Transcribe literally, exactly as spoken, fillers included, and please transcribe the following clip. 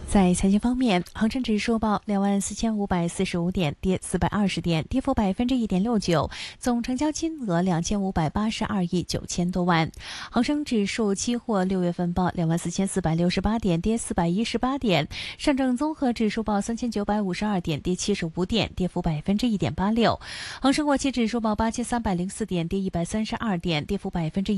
在财经方面，恒生指数报两万四千五百四十五点，跌四百二十点，跌幅百分之一点六九，总成交金额两千五百八十二亿九千多万。恒生指数期货六月份报两万四千四百六十八点，跌四百一十八点。上证综合指数报三千九百五十二点，跌七十五点，跌幅百分之一点八六。恒生国企指数报八千三百零四点，跌一百三十二点，跌幅百分之